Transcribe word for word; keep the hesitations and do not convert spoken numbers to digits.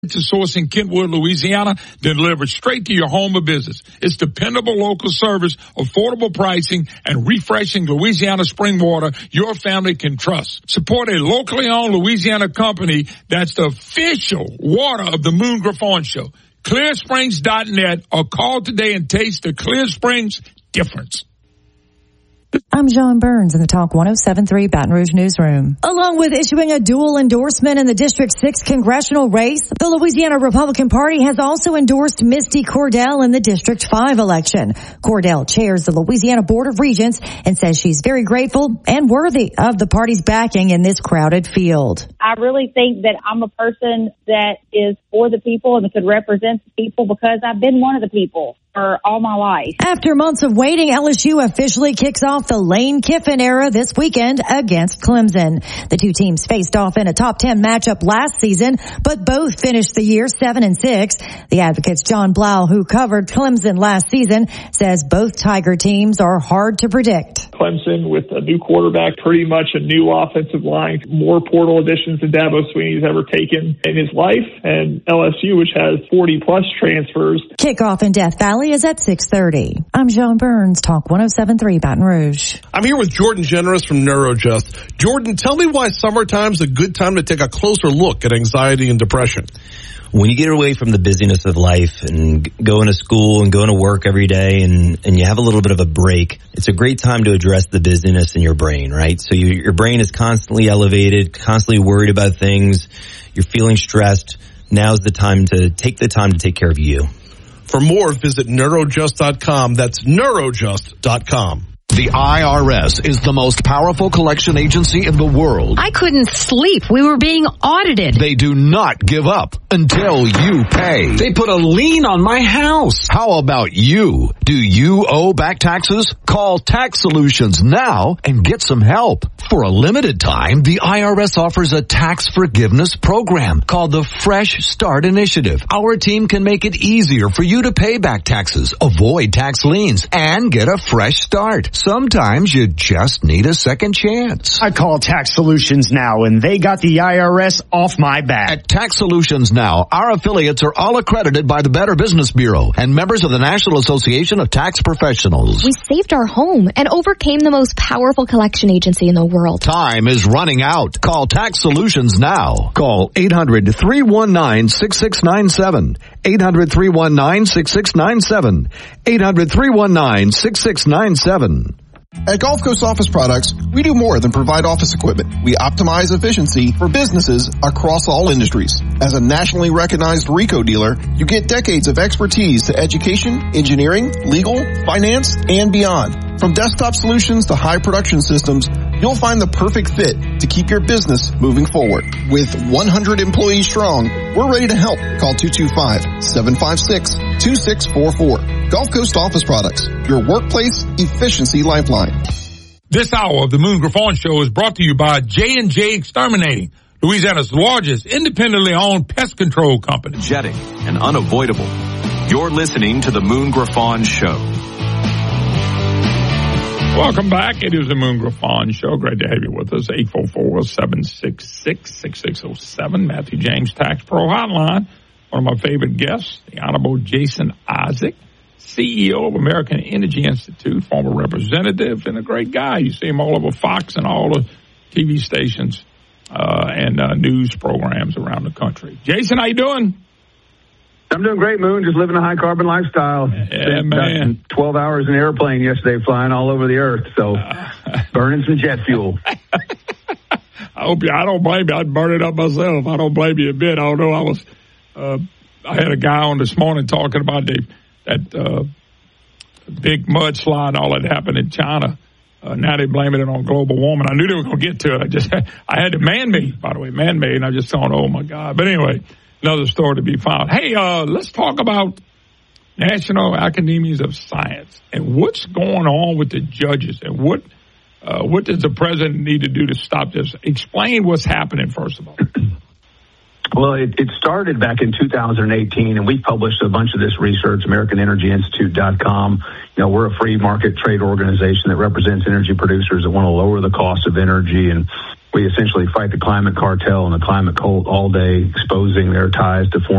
to source in Kentwood, Louisiana, then delivered straight to your home or business. It's dependable local service, affordable pricing, and refreshing Louisiana spring water your family can trust. Support a locally owned Louisiana company that's the official water of the Moon Griffon Show. clear springs dot net or call today and taste the Clear Springs difference. I'm John Burns in the Talk one oh seven point three Baton Rouge Newsroom. Along with issuing a dual endorsement in the District six congressional race, the Louisiana Republican Party has also endorsed Misty Cordell in the District five election. Cordell chairs the Louisiana Board of Regents and says she's very grateful and worthy of the party's backing in this crowded field. I really think that I'm a person that is for the people and that could represent the people because I've been one of the people for all my life. After months of waiting, L S U officially kicks off the Lane Kiffin era this weekend against Clemson. The two teams faced off in a top ten matchup last season, but both finished the year seven and six. The Advocate's John Blau, who covered Clemson last season, says both Tiger teams are hard to predict. Clemson with a new quarterback, pretty much a new offensive line, more portal additions than Dabo Swinney's ever taken in his life, and L S U, which has forty plus transfers. Kickoff in Death Valley is at six thirty. I'm Joan Burns, Talk one oh seven point three Baton Rouge. I'm here with Jordan Generous from NeuroJust. Jordan, tell me why summertime's a good time to take a closer look at anxiety and depression. When you get away from the busyness of life and going to school and going to work every day and, and you have a little bit of a break, it's a great time to address the busyness in your brain, right? So you, your brain is constantly elevated, constantly worried about things. You're feeling stressed. Now's the time to take the time to take care of you. For more, visit neurojust dot com. That's neurojust dot com. The I R S is the most powerful collection agency in the world. I couldn't sleep. We were being audited. They do not give up until you pay. They put a lien on my house. How about you? Do you owe back taxes? Call Tax Solutions now and get some help. For a limited time, the I R S offers a tax forgiveness program called the Fresh Start Initiative. Our team can make it easier for you to pay back taxes, avoid tax liens, and get a fresh start. Sometimes you just need a second chance. I call Tax Solutions now, and they got the I R S off my back. At Tax Solutions Now, our affiliates are all accredited by the Better Business Bureau and members of the National Association of Tax Professionals. We saved our home and overcame the most powerful collection agency in the world. Time is running out. Call Tax Solutions now. Call eight hundred, three one nine, six six nine seven. eight hundred, three one nine, six six nine seven. eight hundred, three one nine, six six nine seven. At Gulf Coast Office Products, we do more than provide office equipment. We optimize efficiency for businesses across all industries. As a nationally recognized RICO dealer, you get decades of expertise to education, engineering, legal, finance, and beyond. From desktop solutions to high production systems, you'll find the perfect fit to keep your business moving forward. With one hundred employees strong, we're ready to help. Call two two five, seven five six, two six four four. Gulf Coast Office Products, your workplace efficiency lifeline. This hour of the Moon Griffon Show is brought to you by J and J Exterminating, Louisiana's largest independently owned pest control company. Energetic and unavoidable. You're listening to the Moon Griffon Show. Welcome back. It is the Moon Griffon Show. Great to have you with us. eight four four, seven six six, six six zero seven. Matthew James Tax Pro Hotline. One of my favorite guests, the Honorable Jason Isaac, C E O of American Energy Institute, former representative, and a great guy. You see him all over Fox and all the T V stations uh, and uh, news programs around the country. Jason, how you doing? I'm doing great, Moon. Just living a high-carbon lifestyle. Yeah, Spent man. twelve hours in an airplane yesterday flying all over the earth, so uh, burning some jet fuel. I hope you, I don't blame you. I'd burn it up myself. I don't blame you a bit. Although I was, uh, I had a guy on this morning talking about the, that uh, big mudslide and all that happened in China. Uh, now they're blaming it on global warming. I knew they were going to get to it. I just, I had to man-made, by the way, man-made, and I just thought, oh, my God. But anyway, another story to be found. Hey, uh, let's talk about National Academies of Science and what's going on with the judges and what uh, what does the president need to do to stop this? Explain what's happening, first of all. Well, it, it started back in two thousand eighteen, and we published a bunch of this research, American Energy Institute dot com. You know, we're a free market trade organization that represents energy producers that want to lower the cost of energy, and we essentially fight the climate cartel and the climate cult all day, exposing their ties to foreign